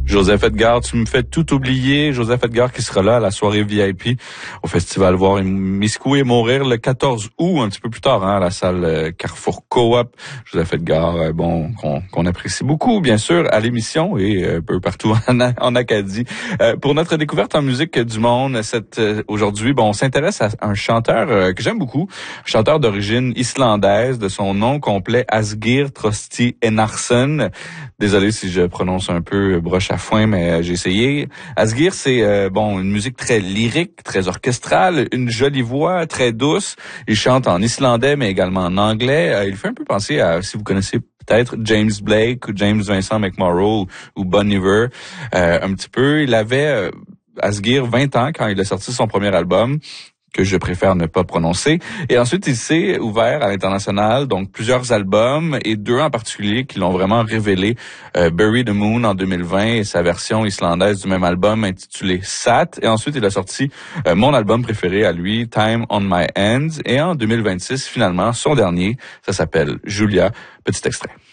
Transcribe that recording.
Joseph Edgar, tu me fais tout oublier. Joseph Edgar qui sera là à la soirée VIP au Festival Voir Miscou et Mourir le 14 août, un petit peu plus tard, à la salle Carrefour Coop. Joseph Edgar, qu'on apprécie beaucoup, bien sûr, à l'émission et un peu partout en Acadie. Pour notre découverte en musique du monde, aujourd'hui, on s'intéresse à un chanteur que j'aime beaucoup, un chanteur d'origine islandaise, de son nom complet Asgeir Trausti Einarsson. Désolé si je prononce un peu broche à foin, mais j'ai essayé. Asgeir, c'est une musique très lyrique, très orchestrale, une jolie voix, très douce. Il chante en islandais, mais également en anglais. Il fait un peu penser à, si vous connaissez peut-être James Blake ou James Vincent McMorrow ou Bon Iver, un petit peu. Il avait, Asgeir, 20 ans quand il a sorti son premier album, que je préfère ne pas prononcer. Et ensuite, il s'est ouvert à l'international, donc plusieurs albums, et 2 en particulier qui l'ont vraiment révélé. Bury the Moon en 2020 et sa version islandaise du même album intitulé Sat. Et ensuite, il a sorti mon album préféré à lui, Time on My Hands. Et en 2026, finalement, son dernier, ça s'appelle Julia. Petit extrait.